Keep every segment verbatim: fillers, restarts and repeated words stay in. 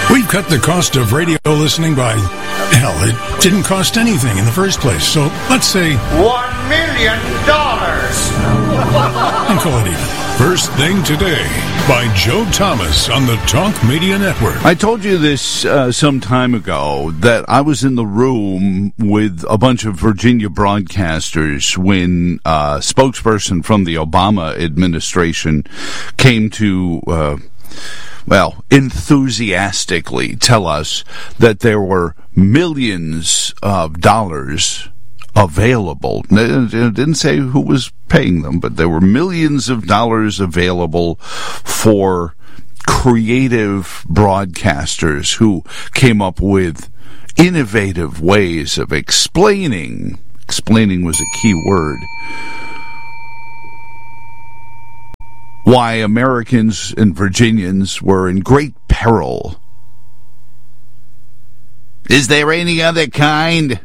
We've cut the cost of radio listening by, hell, it didn't cost anything in the first place. So let's say one million dollars. And call it even. First Thing Today by Joe Thomas on the Talk Media Network. I told you this uh, some time ago that I was in the room with a bunch of Virginia broadcasters when uh, spokesperson from the Obama administration came to... Uh, well, enthusiastically tell us that there were millions of dollars available. It didn't say who was paying them, but there were millions of dollars available for creative broadcasters who came up with innovative ways of explaining. Explaining was a key word. Why Americans and Virginians were in great peril. Is there any other kind?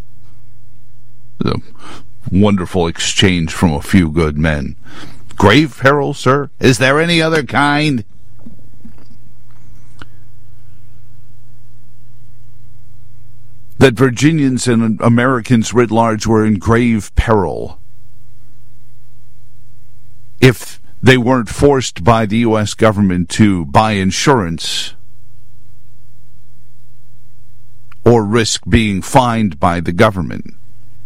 A wonderful exchange from a few good men. Grave peril, sir? Is there any other kind? That Virginians and Americans writ large were in grave peril. If they weren't forced by the U S government to buy insurance or risk being fined by the government.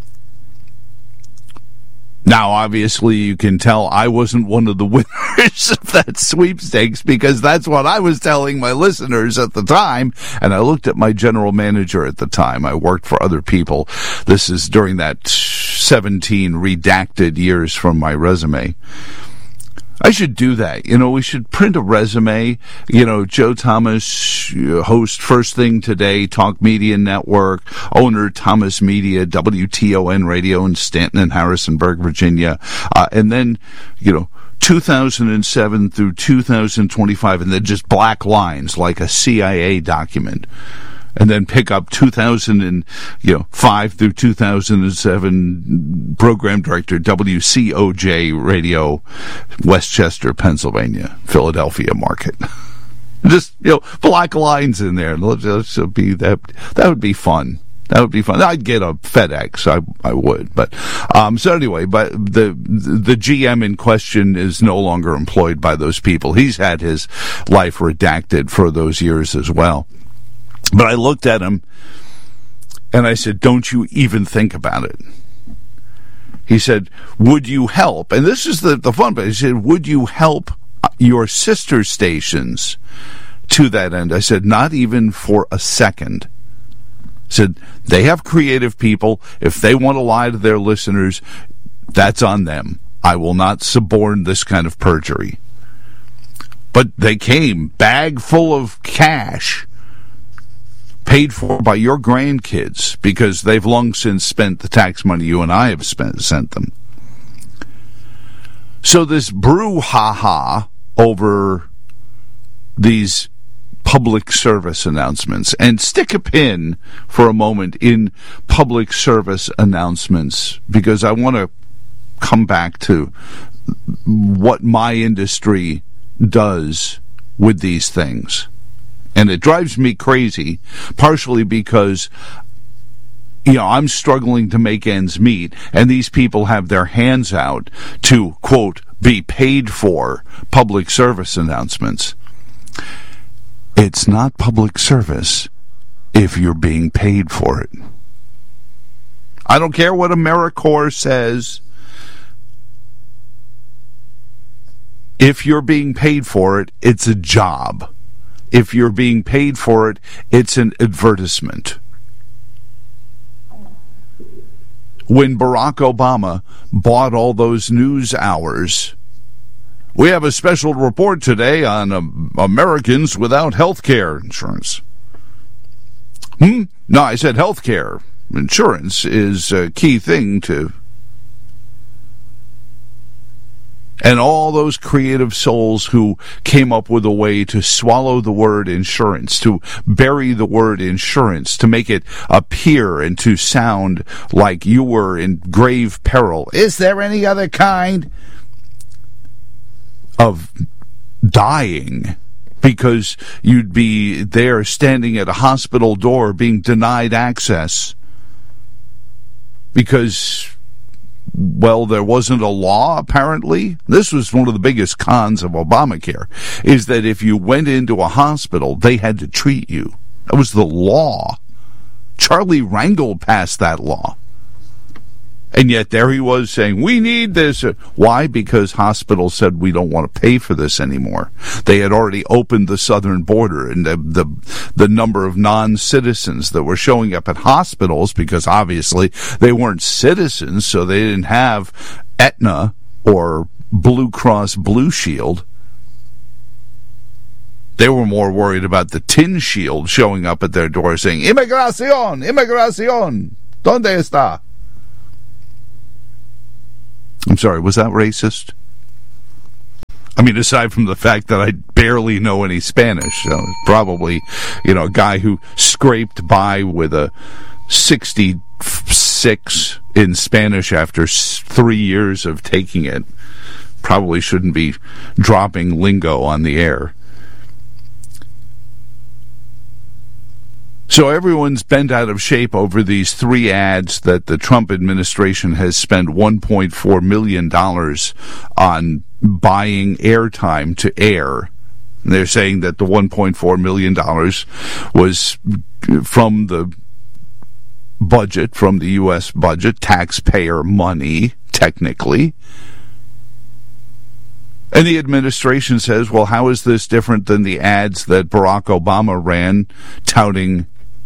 Now, obviously, you can tell I wasn't one of the winners of that sweepstakes because that's what I was telling my listeners at the time. And I looked at my general manager at the time. I worked for other people. This is during that seventeen redacted years from my resume. I should do that. You know, we should print a resume. You know, Joe Thomas, host First Thing Today, Talk Media Network, owner Thomas Media, W T O N Radio in Stanton and Harrisonburg, Virginia. Uh, and then, you know, two thousand seven through two thousand twenty-five, and then just black lines like a C I A document. And then pick up two thousand five through two thousand seven program director, W C O J Radio, Westchester, Pennsylvania, Philadelphia market. Just, you know, black lines in there. Let's be that. That would be fun. That would be fun. I'd get a FedEx. I I would. But um, so anyway, but the the G M in question is no longer employed by those people. He's had his life redacted for those years as well. But I looked at him, and I said, don't you even think about it. He said, would you help? And this is the, the fun part. He said, would you help your sister stations to that end? I said, not even for a second. I said, they have creative people. If they want to lie to their listeners, that's on them. I will not suborn this kind of perjury. But they came, bag full of cash, paid for by your grandkids, because they've long since spent the tax money you and I have spent sent them. So this brouhaha over these public service announcements, and stick a pin for a moment in public service announcements, because I want to come back to what my industry does with these things. And it drives me crazy, partially because, you know, I'm struggling to make ends meet, and these people have their hands out to, quote, be paid for public service announcements. It's not public service if you're being paid for it. I don't care what AmeriCorps says. If you're being paid for it, it's a job. If you're being paid for it, it's an advertisement. When Barack Obama bought all those news hours, we have a special report today on um, Americans without health care insurance. Hmm? No, I said health care insurance is a key thing to... And all those creative souls who came up with a way to swallow the word insurance, to bury the word insurance, to make it appear and to sound like you were in grave peril. Is there any other kind of dying because you'd be there standing at a hospital door being denied access because, well, there wasn't a law, apparently. This was one of the biggest cons of Obamacare, is that if you went into a hospital, they had to treat you. That was the law. Charlie Rangel passed that law. And yet there he was saying, we need this. Why? Because hospitals said, we don't want to pay for this anymore. They had already opened the southern border, and the the, the number of non-citizens that were showing up at hospitals, because obviously they weren't citizens, so they didn't have Aetna or Blue Cross Blue Shield. They were more worried about the tin shield showing up at their door saying, Inmigración, Inmigración, ¿dónde está? I'm sorry, was that racist? I mean, aside from the fact that I barely know any Spanish, so probably, you know, a guy who scraped by with a sixty-six in Spanish after three years of taking it probably shouldn't be dropping lingo on the air. So everyone's bent out of shape over these three ads that the Trump administration has spent one point four million dollars on buying airtime to air. And they're saying that the one point four million dollars was from the budget, from the U S budget, taxpayer money, technically. And the administration says, well, how is this different than the ads that Barack Obama ran touting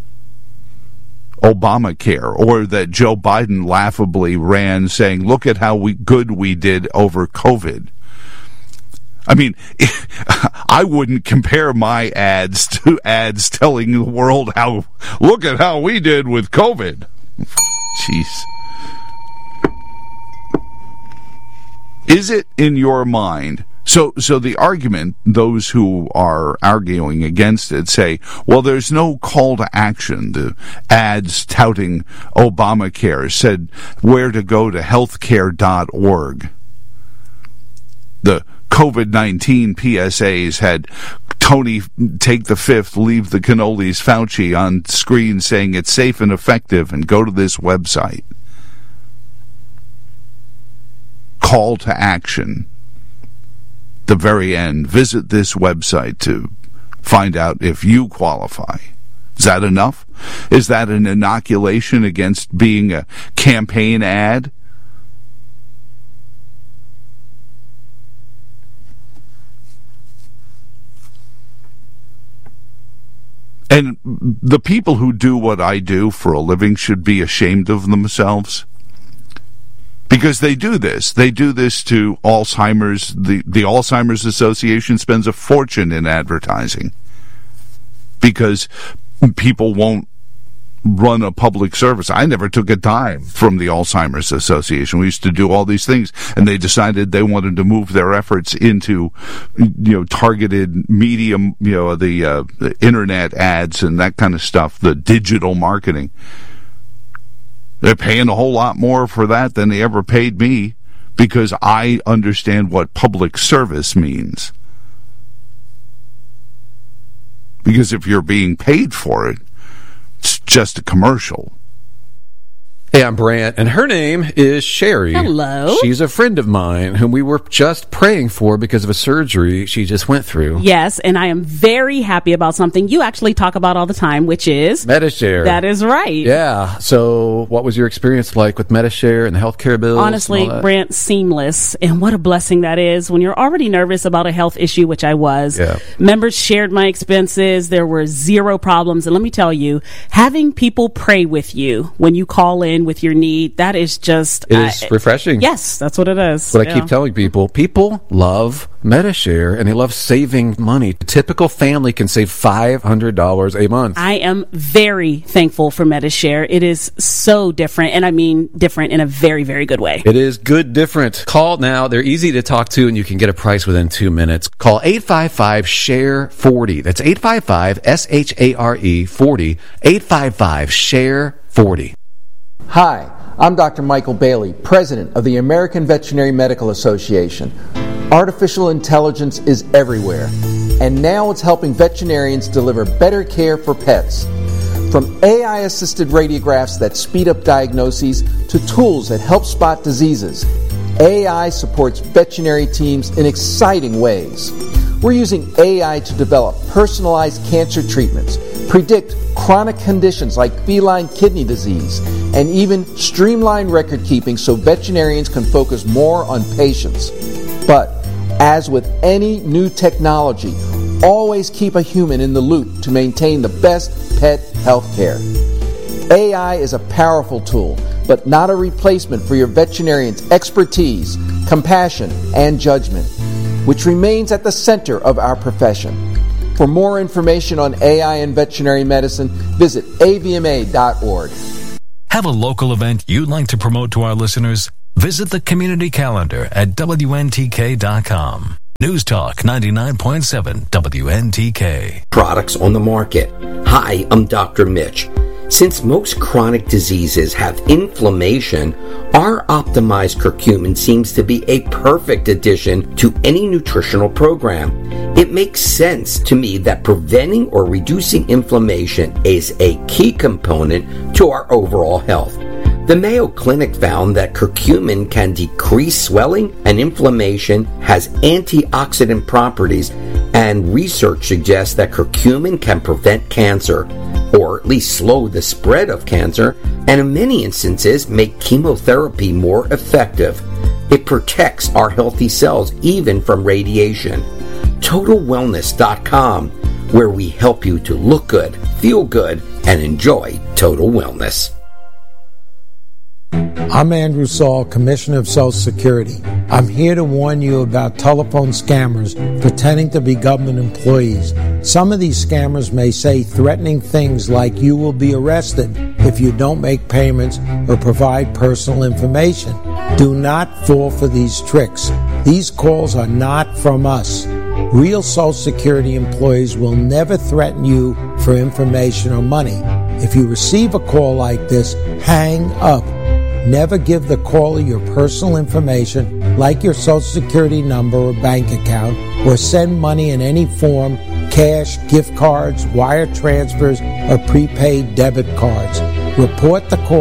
Obamacare, or that Joe Biden laughably ran saying, look at how we, good we did over COVID? I mean, I wouldn't compare my ads to ads telling the world how, look at how we did with COVID. Jeez. Is it in your mind? So, so the argument, those who are arguing against it say, well, there's no call to action. The ads touting Obamacare said where to go to healthcare dot org. The COVID nineteen P S As had Tony take the fifth, leave the cannolis, Fauci on screen saying it's safe and effective and go to this website. Call to action. The very end, visit this website to find out if you qualify. Is that enough? Is that an inoculation against being a campaign ad? And the people who do what I do for a living should be ashamed of themselves. Because they do this. They do this to Alzheimer's. The, the Alzheimer's Association spends a fortune in advertising. Because people won't run a public service. I never took a dime from the Alzheimer's Association. We used to do all these things, and they decided they wanted to move their efforts into, you know, targeted medium, you know, the, uh, the internet ads and that kind of stuff, the digital marketing. They're paying a whole lot more for that than they ever paid me, because I understand what public service means. Because if you're being paid for it, it's just a commercial. Hey, I'm Brant, and her name is Sherry. Hello. She's a friend of mine whom we were just praying for because of a surgery she just went through. Yes, and I am very happy about something you actually talk about all the time, which is Medi-Share. That is right. Yeah. So what was your experience like with Medi-Share and the healthcare bills? Honestly, Brant, seamless. And what a blessing that is when you're already nervous about a health issue, which I was. Yeah. Members shared my expenses. There were zero problems. And let me tell you, having people pray with you when you call in with your need, that is just it is uh, refreshing. Yes, that's what it is. But yeah. I keep telling people, people love Medi-Share and they love saving money. A typical family can save five hundred dollars a month. I am very thankful for Medi-Share. It is so different, and I mean different in a very, very good way. It is good different. Call now. They're easy to talk to, and you can get a price within two minutes. Call eight five five, S H A R E, forty. That's eight five five, S H A R E, forty. eight five five, S H A R E, forty. Hi, I'm Doctor Michael Bailey, President of the American Veterinary Medical Association. Artificial intelligence is everywhere. and now it's helping veterinarians deliver better care for pets. From A I-assisted radiographs that speed up diagnoses to tools that help spot diseases, A I supports veterinary teams in exciting ways. We're using A I to develop personalized cancer treatments, predict chronic conditions like feline kidney disease, and even streamline record keeping so veterinarians can focus more on patients. But as with any new technology, always keep a human in the loop to maintain the best pet health care. A I is a powerful tool, but not a replacement for your veterinarian's expertise, compassion, and judgment, which remains at the center of our profession. For more information on A I and veterinary medicine, visit A V M A dot org. Have a local event you'd like to promote to our listeners? Visit the community calendar at W N T K dot com. News Talk ninety-nine point seven W N T K. Products on the market. Hi, I'm Doctor Mitch. Since most chronic diseases have inflammation, our optimized curcumin seems to be a perfect addition to any nutritional program. It makes sense to me that preventing or reducing inflammation is a key component to our overall health. The Mayo Clinic found that curcumin can decrease swelling and inflammation, has antioxidant properties, and research suggests that curcumin can prevent cancer, or at least slow the spread of cancer, and in many instances make chemotherapy more effective. It protects our healthy cells even from radiation. Total Wellness dot com, where we help you to look good, feel good, and enjoy total wellness. I'm Andrew Saul, Commissioner of Social Security. I'm here to warn you about telephone scammers pretending to be government employees. Some of these scammers may say threatening things like you will be arrested if you don't make payments or provide personal information. Do not fall for these tricks. These calls are not from us. Real Social Security employees will never threaten you for information or money. If you receive a call like this, hang up. Never give the caller your personal information, like your Social Security number or bank account, or send money in any form, cash, gift cards, wire transfers, or prepaid debit cards. Report the call